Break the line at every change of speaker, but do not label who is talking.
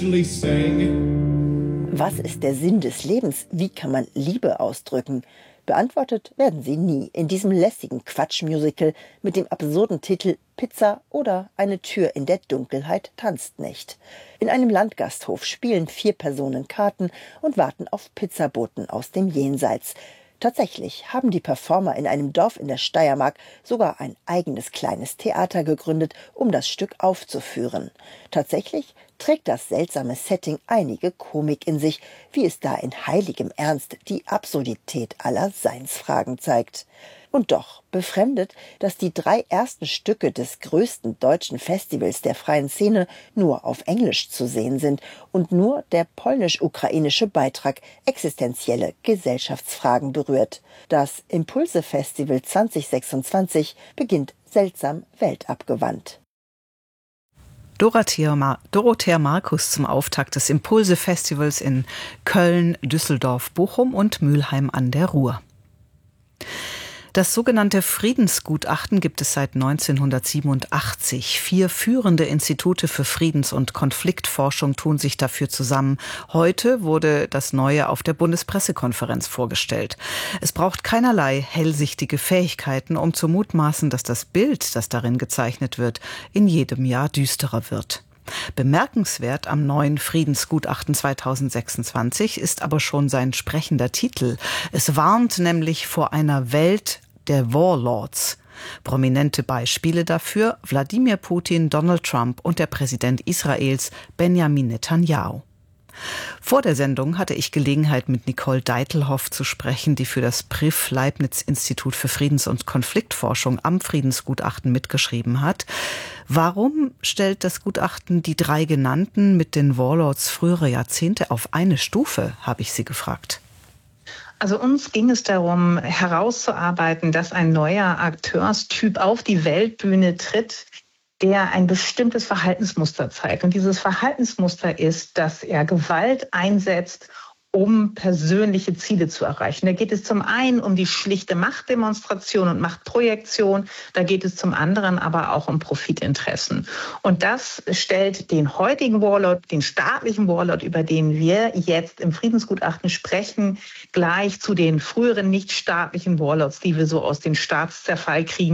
Was ist der Sinn des Lebens? Wie kann man Liebe ausdrücken? Beantwortet werden sie nie in diesem lässigen Quatschmusical mit dem absurden Titel Pizza oder Eine Tür in der Dunkelheit tanzt nicht. In einem Landgasthof spielen 4 Personen Karten und warten auf Pizzaboten aus dem Jenseits. Tatsächlich haben die Performer in einem Dorf in der Steiermark sogar ein eigenes kleines Theater gegründet, um das Stück aufzuführen. Tatsächlich trägt das seltsame Setting einige Komik in sich, wie es da in heiligem Ernst die Absurdität aller Seinsfragen zeigt. Und doch befremdet, dass die 3 ersten Stücke des größten deutschen Festivals der freien Szene nur auf Englisch zu sehen sind und nur der polnisch-ukrainische Beitrag existenzielle Gesellschaftsfragen berührt. Das Impulse-Festival 2026 beginnt seltsam weltabgewandt.
Dorothea Markus zum Auftakt des Impulse-Festivals in Köln, Düsseldorf, Bochum und Mülheim an der Ruhr. Das sogenannte Friedensgutachten gibt es seit 1987. 4 führende Institute für Friedens- und Konfliktforschung tun sich dafür zusammen. Heute wurde das Neue auf der Bundespressekonferenz vorgestellt. Es braucht keinerlei hellsichtige Fähigkeiten, um zu mutmaßen, dass das Bild, das darin gezeichnet wird, in jedem Jahr düsterer wird. Bemerkenswert am neuen Friedensgutachten 2026 ist aber schon sein sprechender Titel. Es warnt nämlich vor einer Welt der Warlords. Prominente Beispiele dafür: Wladimir Putin, Donald Trump und der Präsident Israels Benjamin Netanyahu. Vor der Sendung hatte ich Gelegenheit, mit Nicole Deitelhoff zu sprechen, die für das Priv-Leibniz-Institut für Friedens- und Konfliktforschung am Friedensgutachten mitgeschrieben hat. Warum stellt das Gutachten die 3 genannten mit den Warlords früherer Jahrzehnte auf eine Stufe, habe ich sie gefragt.
Also uns ging es darum, herauszuarbeiten, dass ein neuer Akteurstyp auf die Weltbühne tritt, der ein bestimmtes Verhaltensmuster zeigt. Und dieses Verhaltensmuster ist, dass er Gewalt einsetzt, um persönliche Ziele zu erreichen. Da geht es zum einen um die schlichte Machtdemonstration und Machtprojektion, da geht es zum anderen aber auch um Profitinteressen. Und das stellt den heutigen Warlord, den staatlichen Warlord, über den wir jetzt im Friedensgutachten sprechen, gleich zu den früheren nichtstaatlichen Warlords, die wir so aus den Staatszerfallkriegen